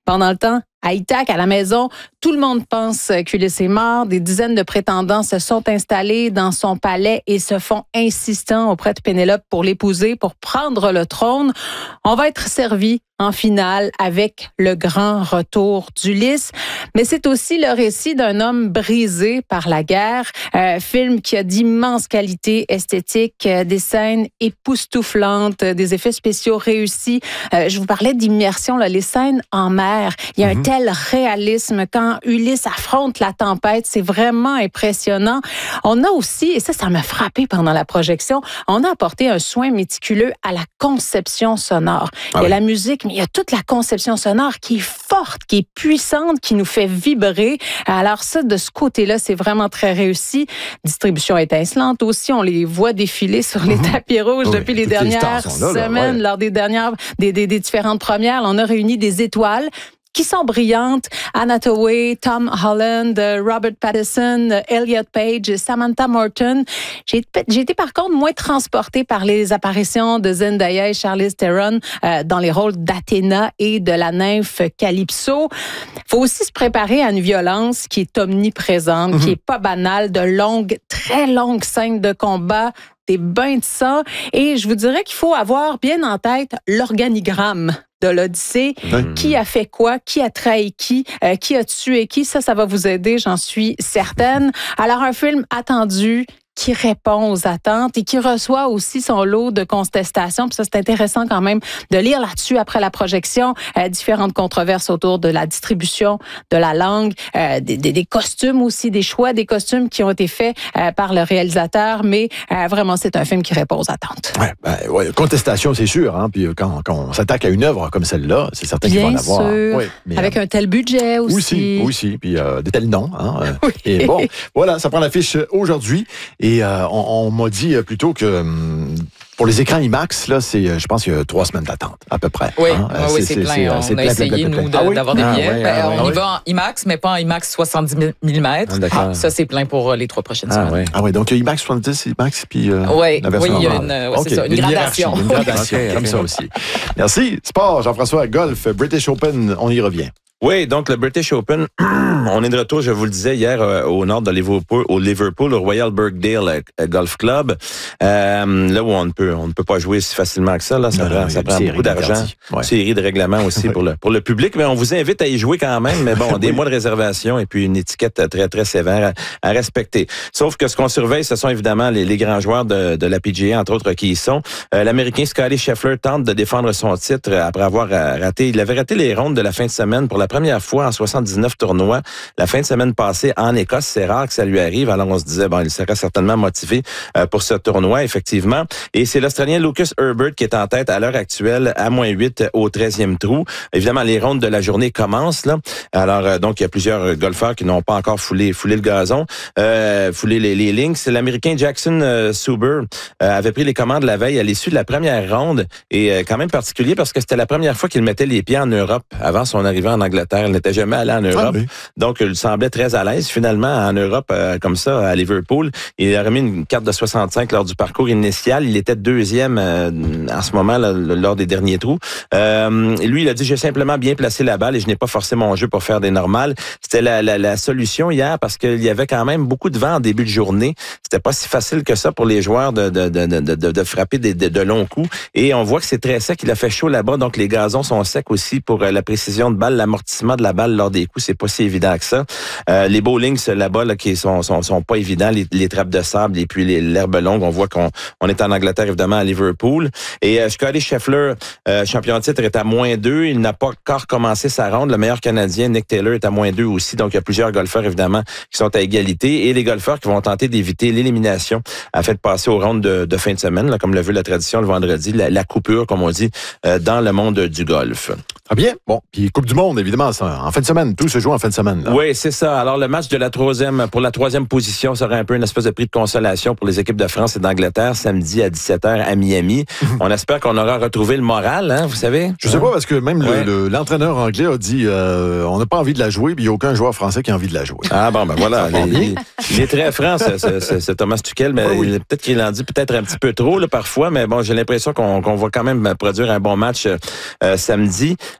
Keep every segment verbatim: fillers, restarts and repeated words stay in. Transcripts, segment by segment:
Pendant le temps, à Ithac, à la maison, tout le monde pense qu'Ulysse est mort. Des dizaines de prétendants se sont installés dans son palais et se font insistants auprès de Pénélope pour l'épouser, pour prendre le trône. On va être servi en finale avec le grand retour d'Ulysse. Mais c'est aussi le récit d'un homme brisé par la guerre. Euh, film qui a d'immenses qualités esthétiques, euh, des scènes époustouflantes, euh, des effets spéciaux réussis. Euh, je vous parlais d'immersion, là, les scènes en mer. Il y a mm-hmm. un tel réalisme quand Ulysse affronte la tempête. C'est vraiment impressionnant. On a aussi, et ça, ça m'a frappé pendant la projection, on a apporté un soin méticuleux à la conception sonore. Ah il y a oui. la musique, mais il y a toute la conception sonore qui est forte, qui est puissante, qui nous fait vibrer. Alors ça, de ce côté-là, c'est vraiment très réussi. Distribution étincelante aussi. On les voit défiler sur les mmh. tapis rouges oui, depuis les dernières les là, semaines, là, ouais. lors des dernières, des, des, des différentes premières. On a réuni des étoiles qui sont brillantes. Anne Hathaway, Tom Holland, Robert Pattinson, Elliot Page, Samantha Morton. J'ai, j'ai été par contre moins transportée par les apparitions de Zendaya et Charlize Theron euh, dans les rôles d'Athéna et de la nymphe Calypso. Faut aussi se préparer à une violence qui est omniprésente, mm-hmm. qui est pas banale, de longues, très longues scènes de combat, des bains de sang. Et je vous dirais qu'il faut avoir bien en tête l'organigramme de l'Odyssée. Mmh. Qui a fait quoi? Qui a trahi qui? Euh, qui a tué qui? Ça, ça va vous aider, j'en suis certaine. Alors, un film attendu qui répond aux attentes et qui reçoit aussi son lot de contestations. Puis ça, c'est intéressant quand même de lire là-dessus après la projection. Euh, différentes controverses autour de la distribution, de la langue, euh, des, des, des costumes aussi, des choix des costumes qui ont été faits euh, par le réalisateur. Mais euh, vraiment, c'est un film qui répond aux attentes. Ouais, ben, ouais, contestation, c'est sûr. Hein? Puis quand, quand on s'attaque à une œuvre comme celle-là, c'est certain qu'il va en avoir. Sûr. Oui, mais, avec euh, un tel budget aussi. Aussi, aussi. Puis euh, des tels noms. Hein? Oui. Et bon, voilà, ça prend l'affiche aujourd'hui. Et euh, on, on m'a dit plutôt que hum, pour les écrans IMAX, là, c'est, je pense qu'il y a trois semaines d'attente, à peu près. Oui, hein? ah, oui c'est, c'est plein. C'est, on c'est a plein, essayé, plein, plein, plein. nous, de, ah, oui? d'avoir des billets. Ah, ouais, ben, ah, on ouais. y va en IMAX, mais pas en IMAX soixante-dix millimètres. Ah, ça, c'est plein pour les trois prochaines ah, semaines. Ouais. Ah oui, donc IMAX soixante-dix, IMAX, puis euh, ouais, la version oui, il y a normale. une, ouais, okay. c'est ça, une, une gradation. Une gradation, okay, comme okay. ça aussi. Merci. Sport, Jean-François, golf, British Open, on y revient. Oui, donc le British Open, on est de retour, je vous le disais hier, euh, au nord de Liverpool, au Liverpool, au Royal Birkdale euh, Golf Club, euh, là où on ne peut, on ne peut pas jouer si facilement que ça. Là, ça non, prend, non, ça prend beaucoup d'argent, ouais. série de règlements aussi pour le pour le public, mais on vous invite à y jouer quand même. Mais bon, des oui. mois de réservation et puis une étiquette très très sévère à, à respecter. Sauf que ce qu'on surveille, ce sont évidemment les, les grands joueurs de, de la P G A, entre autres qui y sont. Euh, L'Américain Scottie Scheffler tente de défendre son titre après avoir raté. Il avait raté les rondes de la fin de semaine pour la première fois en soixante-dix-neuf tournois. La fin de semaine passée en Écosse, c'est rare que ça lui arrive. Alors on se disait, bon, il serait certainement motivé euh, pour ce tournoi, effectivement. Et c'est l'Australien Lucas Herbert qui est en tête à l'heure actuelle à moins huit au treizième trou. Évidemment, les rondes de la journée commencent là. Alors euh, donc il y a plusieurs golfeurs qui n'ont pas encore foulé, foulé le gazon, euh, foulé les, les lignes. C'est l'Américain Jackson euh, Suber euh, avait pris les commandes la veille à l'issue de la première ronde et euh, quand même particulier parce que c'était la première fois qu'il mettait les pieds en Europe avant son arrivée en Angleterre. Il n'était jamais allé en Europe. Ah, oui. Donc, il semblait très à l'aise, finalement, en Europe, euh, comme ça, à Liverpool. Il a remis une carte de soixante-cinq lors du parcours initial. Il était deuxième euh, en ce moment, là, lors des derniers trous. Euh, lui, il a dit, j'ai simplement bien placé la balle et je n'ai pas forcé mon jeu pour faire des normales. C'était la, la, la solution hier parce qu'il y avait quand même beaucoup de vent en début de journée. C'était pas si facile que ça pour les joueurs de, de, de, de, de, de frapper des, de, de longs coups. Et on voit que c'est très sec. Il a fait chaud là-bas. Donc, les gazons sont secs aussi pour la précision de balle, l'amortissement de la balle lors des coups, c'est pas si évident que ça. Euh, les bowlings là-bas là, qui sont, sont sont pas évidents, les, les trappes de sable et puis les, l'herbe longue, on voit qu'on on est en Angleterre évidemment à Liverpool. Et euh, Scottie Scheffler, euh, champion de titre, est à moins deux. Il n'a pas encore commencé sa ronde. Le meilleur Canadien, Nick Taylor, est à moins deux aussi. Donc il y a plusieurs golfeurs évidemment qui sont à égalité et les golfeurs qui vont tenter d'éviter l'élimination afin de passer aux rondes de, de fin de semaine, là, comme le veut la tradition le vendredi, la, la coupure comme on dit euh, dans le monde du golf. Ah bien, bon, puis Coupe du Monde évidemment, ça, en fin de semaine, tout se joue en fin de semaine. Là. Oui, c'est ça. Alors le match de la troisième, pour la troisième position sera un peu une espèce de prix de consolation pour les équipes de France et d'Angleterre samedi à dix-sept heures à Miami. On espère qu'on aura retrouvé le moral, hein, vous savez. Je sais pas parce que même ouais. le, le, l'entraîneur anglais a dit, euh, on n'a pas envie de la jouer, puis il n'y a aucun joueur français qui a envie de la jouer. Ah bon, ben voilà. il, il est très franc, ce, ce, ce, ce Thomas Tuchel, mais oui, oui. Il, peut-être qu'il en dit peut-être un petit peu trop là, parfois, mais bon, j'ai l'impression qu'on, qu'on va quand même produire un bon match euh, samedi.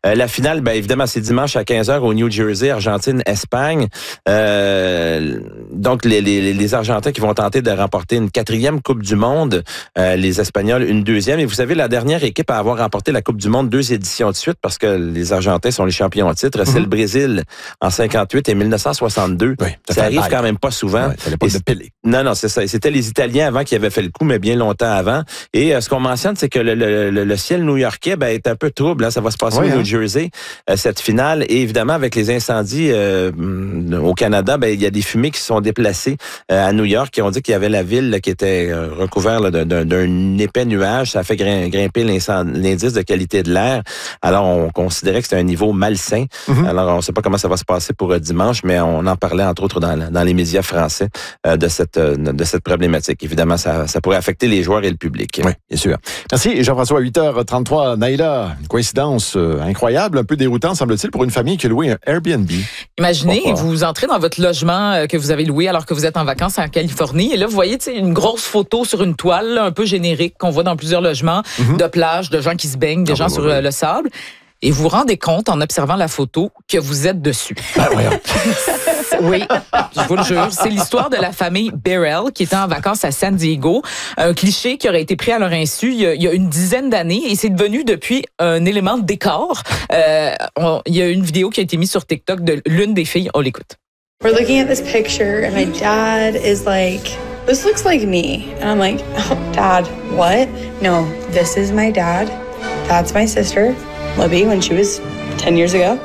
Euh, la finale, ben évidemment, c'est dimanche à quinze heures au New Jersey, Argentine, Espagne. Euh, donc, les, les, les Argentins qui vont tenter de remporter une quatrième Coupe du Monde, euh, les Espagnols une deuxième. Et vous savez, la dernière équipe à avoir remporté la Coupe du Monde deux éditions de suite, parce que les Argentins sont les champions en titre, mm-hmm. c'est le Brésil en cinquante-huit et mille neuf cent soixante-deux. Oui, ça, ça arrive quand même pas souvent. Ouais, ça pas de Pelé. Non, non, c'est ça. C'était les Italiens avant qui avaient fait le coup, mais bien longtemps avant. Et euh, ce qu'on mentionne, c'est que le, le, le, le ciel new-yorkais ben, est un peu trouble. Hein. Ça va se passer oui, au New hein. Jersey, euh, cette finale. Et évidemment, avec les incendies euh, au Canada, ben, il y a des fumées qui se sont déplacées euh, à New York, qui ont dit qu'il y avait la ville là, qui était euh, recouverte d'un, d'un épais nuage. Ça a fait grim, grimper l'indice de qualité de l'air. Alors, on considérait que c'était un niveau malsain. Mm-hmm. Alors, on ne sait pas comment ça va se passer pour euh, dimanche, mais on en parlait, entre autres, dans, dans les médias français euh, de cette euh, de cette problématique. Évidemment, ça, ça pourrait affecter les joueurs et le public. Oui, bien sûr. Merci, Jean-François. À huit heures trente-trois, Naïla, une coïncidence euh, incroyable, un peu déroutante, semble-t-il, pour une famille qui a loué un Airbnb. Imaginez, Pourquoi? vous entrez dans votre logement euh, que vous avez loué alors que vous êtes en vacances en Californie, et là, vous voyez une grosse photo sur une toile, là, un peu générique, qu'on voit dans plusieurs logements, mm-hmm. de plage, de gens qui se baignent, des ah, gens ouais, sur ouais. le sable. Et vous vous rendez compte, en observant la photo, que vous êtes dessus. Ah, ouais. Oui, je vous le jure. C'est l'histoire de la famille Beryl qui était en vacances à San Diego. Un cliché qui aurait été pris à leur insu il y a, il y a une dizaine d'années et c'est devenu depuis un élément de décor. Euh, on, il y a une vidéo qui a été mise sur TikTok de l'une des filles. On l'écoute. We're looking at this picture and my dad is like, this looks like me. And I'm like, oh, Dad, what? No, this is my dad. That's my sister, Libby, when she was ten years ago.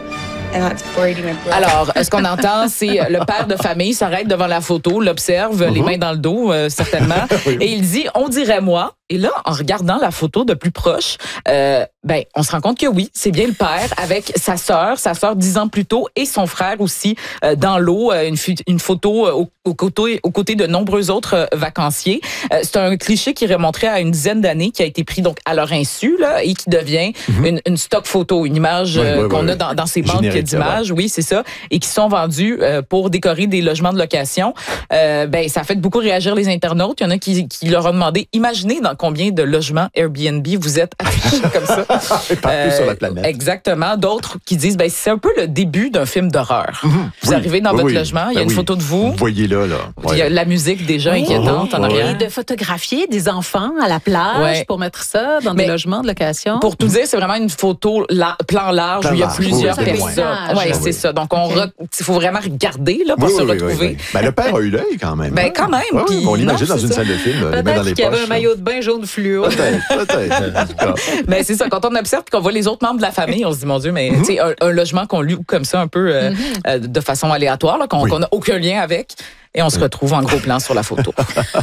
Alors, ce qu'on entend, c'est le père de famille s'arrête devant la photo, l'observe, uh-huh. les mains dans le dos, euh, certainement, oui. et il dit « On dirait moi ». Et là, en regardant la photo de plus proche, euh, ben, on se rend compte que oui, c'est bien le père avec sa sœur, sa sœur dix ans plus tôt, et son frère aussi euh, dans l'eau, euh, une, une photo euh, au, au, côté, au côté de nombreux autres euh, vacanciers. Euh, c'est un cliché qui remonterait à une dizaine d'années, qui a été pris donc à leur insu là, et qui devient mm-hmm. une, une stock photo, une image euh, oui, oui, qu'on oui, a dans, dans ces banques d'images, oui, c'est ça, et qui sont vendues euh, pour décorer des logements de location. Euh, ben, ça a fait beaucoup réagir les internautes. Il y en a qui, qui leur ont demandé, imaginez dans combien de logements Airbnb vous êtes affichés comme ça. Partout euh, sur la planète. Exactement. D'autres qui disent, ben, c'est un peu le début d'un film d'horreur. Mmh, vous oui, arrivez dans oui, votre oui. logement, il y a ben une oui. photo de vous. Vous voyez là, là. Ouais. Il y a la musique déjà oui. inquiétante oh, en arrière. Et de photographier des enfants à la plage ouais. pour mettre ça dans Mais des logements de location. Pour tout dire, c'est vraiment une photo la, plan large plan où il y a large. plusieurs oui, personnes. Oui, ouais, c'est oui. ça. Donc, il okay. re... faut vraiment regarder là, pour oui, se oui, retrouver. Oui, oui. Ben, le père a eu l'œil quand même. Ben, quand même. Ouais, puis, on l'imagine dans une salle de film, les mains dans les poches. Peut-être qu'il y avait un maillot de bain jaune fluo. Peut-être, peut-être. Mais c'est ça, quand on observe et qu'on voit les autres membres de la famille, on se dit, mon Dieu, mais mm-hmm. un, un logement qu'on loue comme ça, un peu euh, mm-hmm. euh, de façon aléatoire, là, qu'on n'a oui. aucun lien avec, et on se retrouve en gros plan sur la photo.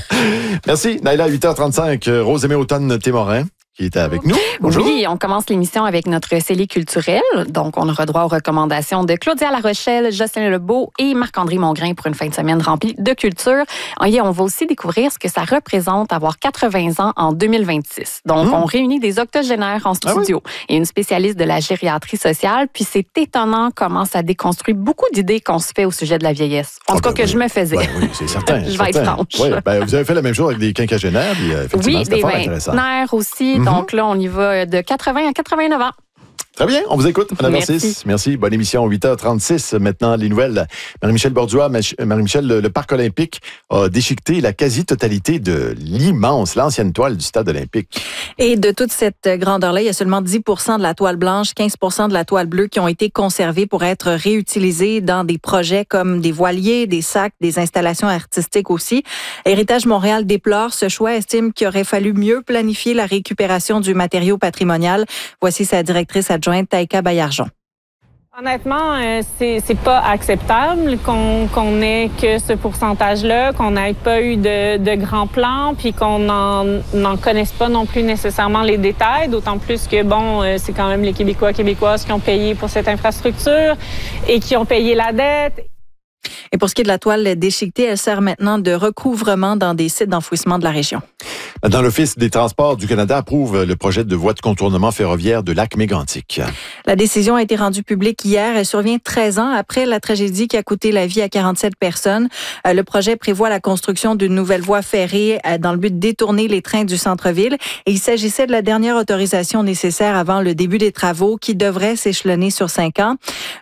Merci. Naïla, huit heures trente-cinq, Rose-Aimée Automne-Témorin qui était avec nous. Bonjour. Oui, on commence l'émission avec notre scellé culturel. Donc, on aura droit aux recommandations de Claudia La Rochelle, Jocelyn Lebeau et Marc-André Mongrain pour une fin de semaine remplie de culture. Et on va aussi découvrir ce que ça représente avoir quatre-vingts ans en deux mille vingt-six. Donc, mmh. on réunit des octogénaires en studio ah oui? et une spécialiste de la gériatrie sociale. Puis, c'est étonnant comment ça déconstruit beaucoup d'idées qu'on se fait au sujet de la vieillesse. En oh, tout cas, ben, que oui. je me faisais. Ben, oui, c'est certain. je vais certain. être franche. Oui, ben, vous avez fait la même chose avec des quinquagénaires. Puis, effectivement, oui, des vingtenaires aussi. Mm-hmm. Donc là, on y va de quatre-vingts à quatre-vingt-neuf ans. Très bien, on vous écoute, Madame Merci. Merci, bonne émission, huit heures trente-six. Maintenant, les nouvelles. Marie-Michel Borduas, Marie-Michel, le, le Parc olympique a déchiqueté la quasi-totalité de l'immense, l'ancienne toile du stade olympique. Et de toute cette grandeur-là, il y a seulement dix pour cent de la toile blanche, quinze pour cent de la toile bleue qui ont été conservées pour être réutilisées dans des projets comme des voiliers, des sacs, des installations artistiques aussi. Héritage Montréal déplore ce choix, estime qu'il aurait fallu mieux planifier la récupération du matériau patrimonial. Voici sa directrice adjointe, Taïka Baillargeon. Honnêtement, euh, c'est, c'est pas acceptable qu'on, qu'on ait que ce pourcentage-là, qu'on n'ait pas eu de, de grands plans, puis qu'on n'en connaisse pas non plus nécessairement les détails, d'autant plus que, bon, euh, c'est quand même les Québécois, Québécoises qui ont payé pour cette infrastructure et qui ont payé la dette. Et pour ce qui est de la toile déchiquetée, elle sert maintenant de recouvrement dans des sites d'enfouissement de la région. Dans l'Office des transports du Canada approuve le projet de voie de contournement ferroviaire de lac Mégantic. La décision a été rendue publique hier. Elle survient treize ans après la tragédie qui a coûté la vie à quarante-sept personnes. Le projet prévoit la construction d'une nouvelle voie ferrée dans le but de détourner les trains du centre-ville. Et il s'agissait de la dernière autorisation nécessaire avant le début des travaux qui devraient s'échelonner sur cinq ans.